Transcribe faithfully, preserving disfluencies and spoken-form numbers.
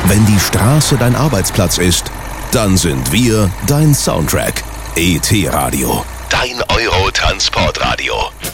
Wenn die Straße dein Arbeitsplatz ist, dann sind wir dein Soundtrack. E T Radio, dein Euro-Transportradio.